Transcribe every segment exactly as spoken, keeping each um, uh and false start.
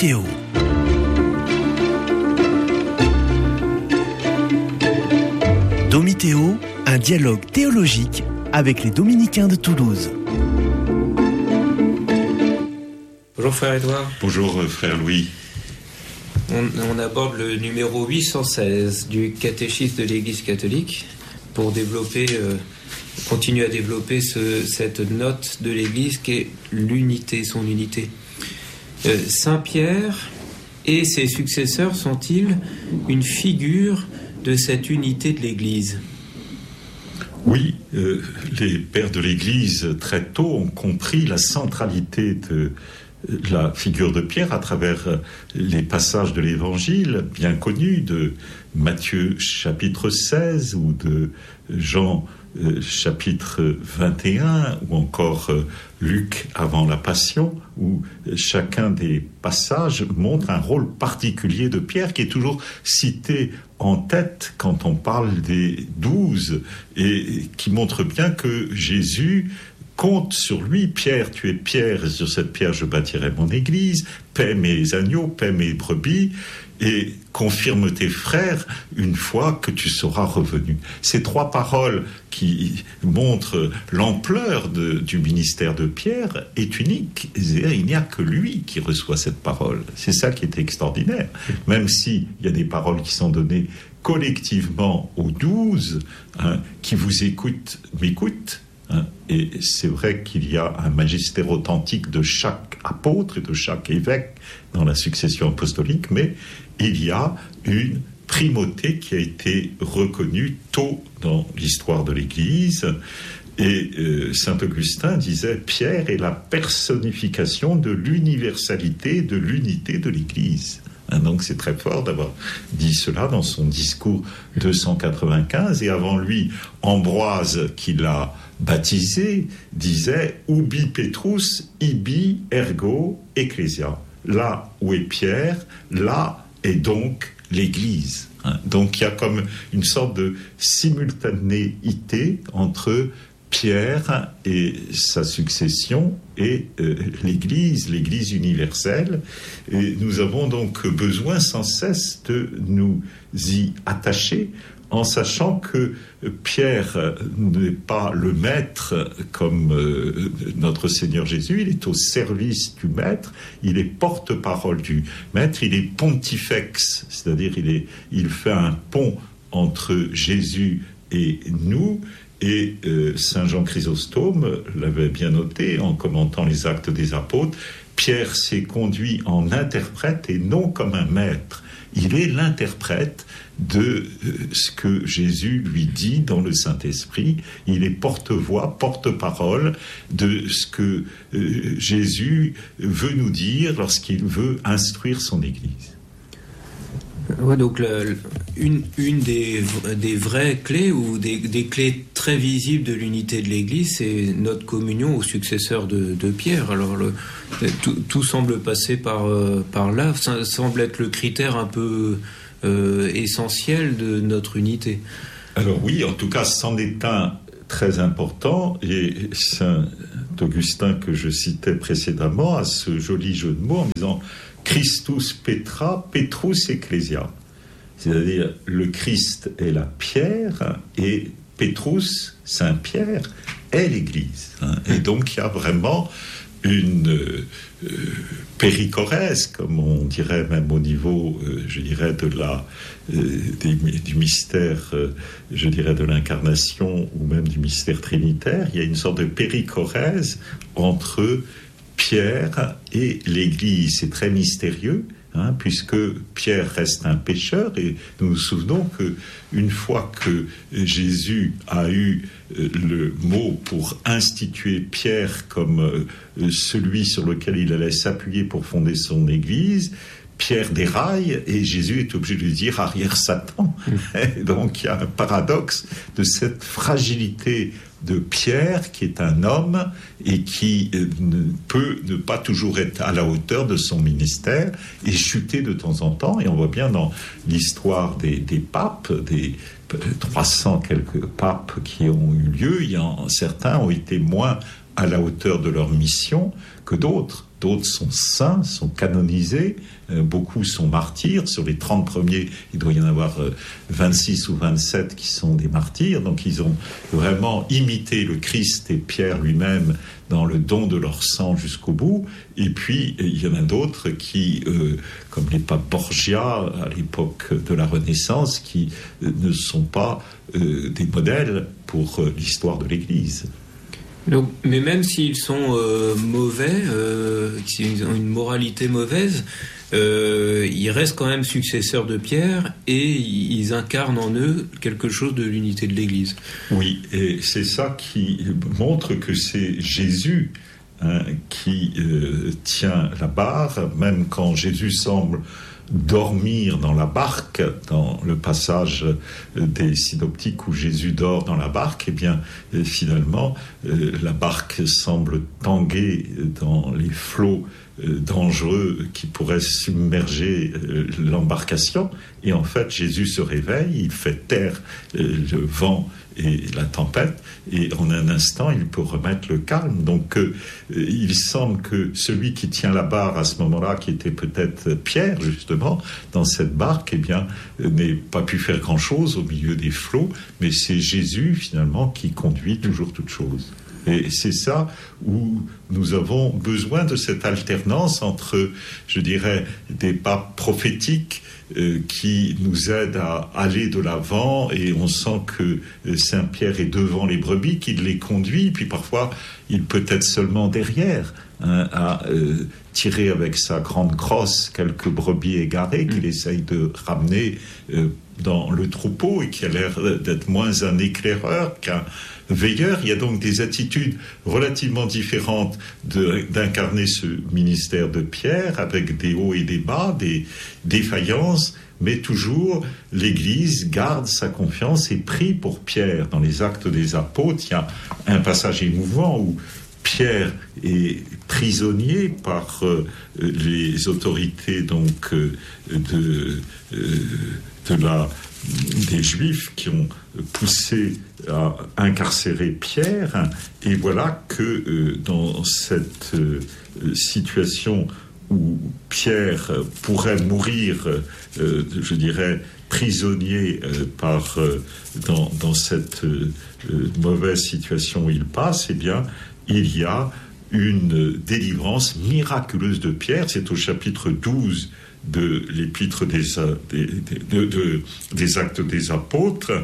Domitéo. Domitéo, un dialogue théologique avec les dominicains de Toulouse. Bonjour frère Édouard. Bonjour frère Louis. On, on aborde le numéro huit cent seize du catéchisme de l'Église catholique pour développer, euh, continuer à développer ce, cette note de l'Église qui est l'unité, son unité. Euh, Saint Pierre et ses successeurs sont-ils une figure de cette unité de l'Église ? Oui, euh, les pères de l'Église très tôt ont compris la centralité de la figure de Pierre à travers les passages de l'Évangile bien connus de Matthieu chapitre seize ou de Jean euh, chapitre vingt et un ou encore euh, Luc avant la Passion, où chacun des passages montre un rôle particulier de Pierre qui est toujours cité en tête quand on parle des douze et qui montre bien que Jésus compte sur lui. Pierre, tu es Pierre, et sur cette pierre je bâtirai mon église, paie mes agneaux, paie mes brebis, et confirme tes frères une fois que tu seras revenu. Ces trois paroles qui montrent l'ampleur de, du ministère de Pierre est unique. Il n'y a que lui qui reçoit cette parole. C'est ça qui est extraordinaire. Même s'il y a des paroles qui sont données collectivement aux douze, hein, qui vous écoutent, m'écoutent, hein, et c'est vrai qu'il y a un magistère authentique de chaque apôtre et de chaque évêque dans la succession apostolique, mais il y a une primauté qui a été reconnue tôt dans l'histoire de l'Église. Et euh, saint Augustin disait « Pierre est la personnification de l'universalité, de l'unité de l'Église ». Hein, donc c'est très fort d'avoir dit cela dans son discours deux cent quatre-vingt-quinze. Et avant lui, Ambroise, qui l'a baptisé, disait « Ubi Petrus, ibi ergo ecclesia ». Là où est Pierre, là est donc l'Église. Hein. Donc il y a comme une sorte de simultanéité entre Pierre et sa succession et euh, l'Église, l'Église universelle. Et nous avons donc besoin sans cesse de nous y attacher, en sachant que Pierre n'est pas le maître comme euh, notre Seigneur Jésus, il est au service du maître, il est porte-parole du maître, il est pontifex, c'est-à-dire il, est, il fait un pont entre Jésus et nous. Et euh, saint Jean Chrysostome l'avait bien noté en commentant les Actes des Apôtres, Pierre s'est conduit en interprète et non comme un maître. Il est l'interprète de ce que Jésus lui dit dans le Saint-Esprit. Il est porte-voix, porte-parole de ce que euh, Jésus veut nous dire lorsqu'il veut instruire son Église. Ouais, donc le, une, une des, des vraies clés ou des, des clés très visibles de l'unité de l'Église, c'est notre communion aux successeurs de, de Pierre. Alors le, tout, tout semble passer par, par là, ça semble être le critère un peu euh, essentiel de notre unité. Alors oui, en tout cas, c'en est un très important, et saint Augustin que je citais précédemment a ce joli jeu de mots en disant Christus Petra, Petrus Ecclesia. C'est-à-dire, le Christ est la pierre et Petrus, Saint-Pierre, est l'Église. Hein. Et donc, il y a vraiment une euh, périchorèse, comme on dirait même au niveau, euh, je dirais, de la, euh, des, du mystère, euh, je dirais, de l'incarnation ou même du mystère trinitaire. Il y a une sorte de périchorèse entre Pierre et l'Église. C'est très mystérieux, hein, puisque Pierre reste un pécheur, et nous nous souvenons qu'une fois que Jésus a eu le mot pour instituer Pierre comme euh, celui sur lequel il allait s'appuyer pour fonder son Église, Pierre déraille et Jésus est obligé de lui dire « arrière Satan ». Donc il y a un paradoxe de cette fragilité de Pierre, qui est un homme et qui euh, ne peut ne pas toujours être à la hauteur de son ministère et chuter de temps en temps. Et on voit bien dans l'histoire des, des papes, des trois cents quelques papes qui ont eu lieu, il y en, certains ont été moins à la hauteur de leur mission que d'autres. d'autres sont saints, sont canonisés, euh, beaucoup sont martyrs. Sur les trente premiers, il doit y en avoir euh, vingt-six ou vingt-sept qui sont des martyrs. Donc ils ont vraiment imité le Christ et Pierre lui-même dans le don de leur sang jusqu'au bout. Et puis, il y en a d'autres qui, euh, comme les papes Borgia, à l'époque de la Renaissance, qui euh, ne sont pas euh, des modèles pour euh, l'histoire de l'Église. Donc, mais même s'ils sont euh, mauvais, euh, s'ils ont une moralité mauvaise, euh, ils restent quand même successeurs de Pierre et ils incarnent en eux quelque chose de l'unité de l'Église. Oui, et c'est ça qui montre que c'est Jésus hein, qui euh, tient la barre, même quand Jésus semble dormir dans la barque, dans le passage des synoptiques où Jésus dort dans la barque, eh bien, finalement, euh, la barque semble tanguer dans les flots euh, dangereux qui pourraient submerger euh, l'embarcation. Et en fait, Jésus se réveille, il fait taire euh, le vent et la tempête, et en un instant, il peut remettre le calme. Donc, euh, il semble que celui qui tient la barre à ce moment-là, qui était peut-être Pierre, justement, dans cette barque, eh bien, euh, n'ait pas pu faire grand-chose au milieu des flots, mais c'est Jésus, finalement, qui conduit toujours toute chose. Et c'est ça où nous avons besoin de cette alternance entre, je dirais, des papes prophétiques euh, qui nous aident à aller de l'avant, et on sent que euh, Saint-Pierre est devant les brebis, qu'il les conduit, puis parfois il peut être seulement derrière, hein, à euh, tirer avec sa grande crosse quelques brebis égarées qu'il essaye de ramener euh, dans le troupeau, et qui a l'air d'être moins un éclaireur qu'un veilleur. Il y a donc des attitudes relativement différentes de, d'incarner ce ministère de Pierre, avec des hauts et des bas, des défaillances, mais toujours l'Église garde sa confiance et prie pour Pierre. Dans les Actes des Apôtres, il y a un passage émouvant où Pierre est prisonnier par euh, les autorités donc euh, de, euh, de la des Juifs qui ont poussé à incarcérer Pierre, et voilà que euh, dans cette euh, situation où Pierre pourrait mourir, euh, je dirais, prisonnier euh, par, euh, dans, dans cette euh, mauvaise situation où il passe, eh bien, il y a une délivrance miraculeuse de Pierre. C'est au chapitre douze de l'épître des, des, de, de, des Actes des Apôtres,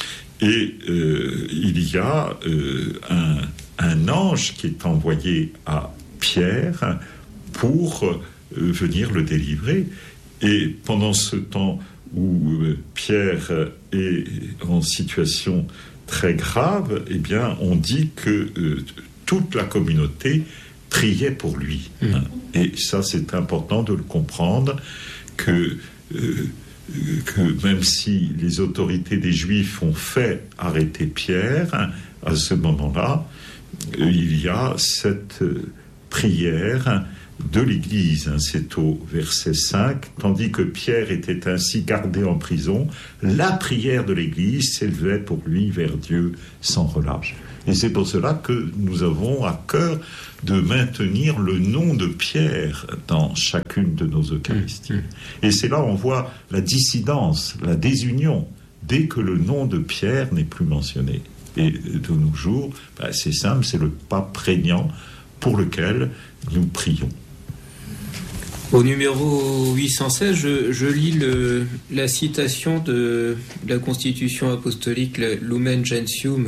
et euh, il y a euh, un, un ange qui est envoyé à Pierre pour euh, venir le délivrer. Et pendant ce temps où euh, Pierre est en situation très grave, eh bien, on dit que euh, toute la communauté priait pour lui. Mmh. Hein. Et ça, c'est important de le comprendre, que, euh, que même si les autorités des Juifs ont fait arrêter Pierre, hein, à ce moment-là, euh, il y a cette euh, prière de l'Église. Hein, c'est au verset cinq. Tandis que Pierre était ainsi gardé en prison, la prière de l'Église s'élevait pour lui vers Dieu sans relâche. Et c'est pour cela que nous avons à cœur de maintenir le nom de Pierre dans chacune de nos Eucharisties. Et c'est là où on voit la dissidence, la désunion, dès que le nom de Pierre n'est plus mentionné. Et de nos jours, ben c'est simple, c'est le pape prégnant pour lequel nous prions. Au numéro huit cent seize, je, je lis le, la citation de la Constitution apostolique Lumen Gentium.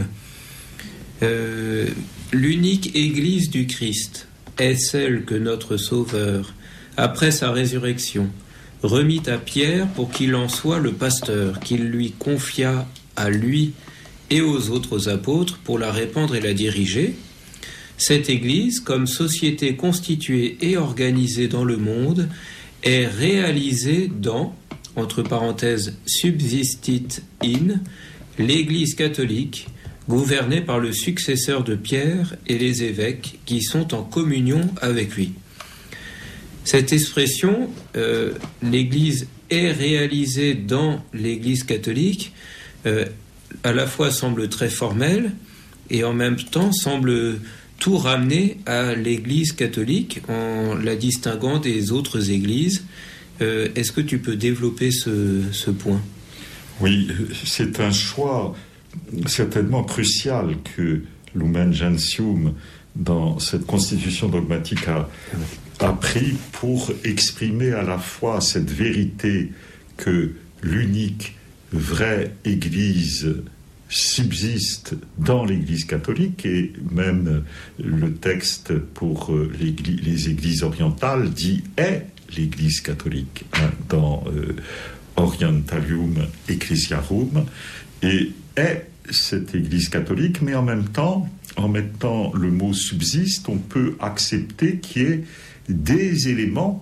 Euh, l'unique Église du Christ est celle que notre Sauveur, après sa résurrection, remit à Pierre pour qu'il en soit le pasteur, qu'il lui confia à lui et aux autres apôtres pour la répandre et la diriger. Cette Église, comme société constituée et organisée dans le monde, est réalisée dans, entre parenthèses, subsistit in, l'Église catholique, gouvernée par le successeur de Pierre et les évêques qui sont en communion avec lui. Cette expression, euh, l'Église est réalisée dans l'Église catholique, euh, à la fois semble très formelle et en même temps semble tout ramener à l'Église catholique en la distinguant des autres églises. Euh, est-ce que tu peux développer ce, ce point ? Oui, c'est un choix certainement crucial que Lumen Gentium, dans cette constitution dogmatique, a, a pris pour exprimer à la fois cette vérité que l'unique vraie Église subsiste dans l'Église catholique, et même le texte pour l'église, les Églises orientales dit « est l'Église catholique hein, » dans euh, Orientalium Ecclesiarum, et est cette Église catholique, mais en même temps, en mettant le mot subsiste, on peut accepter qu'il y ait des éléments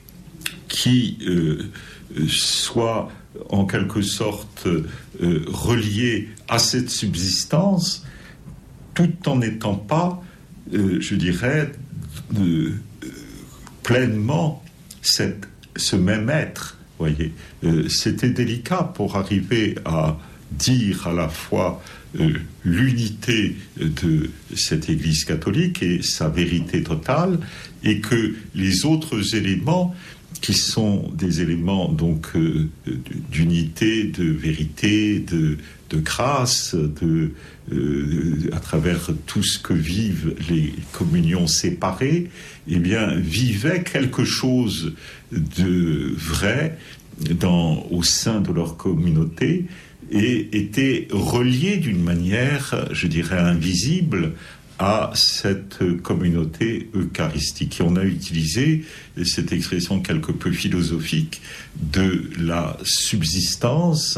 qui euh, soient en quelque sorte euh, reliés à cette subsistance, tout en n'étant pas, euh, je dirais, euh, pleinement cette, ce même être. Voyez, euh, c'était délicat pour arriver à dire à la fois euh, l'unité de cette Église catholique et sa vérité totale, et que les autres éléments qui sont des éléments donc euh, d'unité, de vérité, de, de grâce, de, euh, à travers tout ce que vivent les communions séparées, eh bien, vivaient quelque chose de vrai dans, au sein de leur communauté et étaient reliés d'une manière, je dirais, invisible à cette communauté eucharistique. Et on a utilisé cette expression quelque peu philosophique de la subsistance,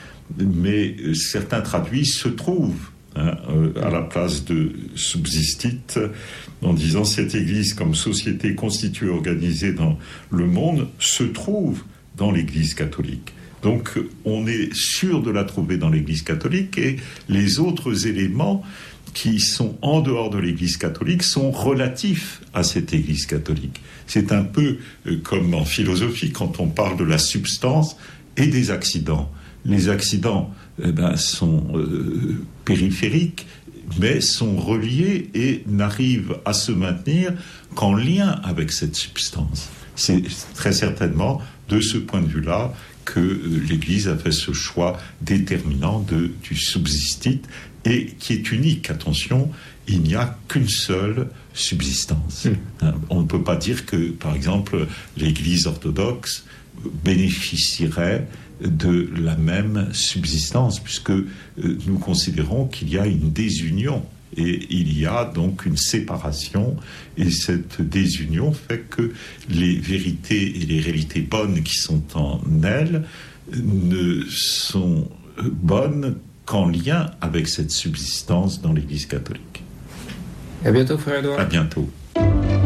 mais certains traduisent se trouvent hein, à la place de subsistite, en disant cette Église comme société constituée, organisée dans le monde, se trouve dans l'Église catholique. Donc on est sûr de la trouver dans l'Église catholique, et les autres éléments qui sont en dehors de l'Église catholique sont relatifs à cette Église catholique. C'est un peu comme en philosophie quand on parle de la substance et des accidents. Les accidents eh ben, sont euh, périphériques, mais sont reliés et n'arrivent à se maintenir qu'en lien avec cette substance. C'est très certainement de ce point de vue-là que l'Église a fait ce choix déterminant de, du subsistite, et qui est unique. Attention, il n'y a qu'une seule subsistance. Mmh. On ne peut pas dire que, par exemple, l'Église orthodoxe bénéficierait de la même subsistance, puisque euh, nous considérons qu'il y a une désunion, et il y a donc une séparation, et cette désunion fait que les vérités et les réalités bonnes qui sont en elle ne sont bonnes qu'en lien avec cette subsistance dans l'Église catholique. À bientôt, frère Edouard. À bientôt.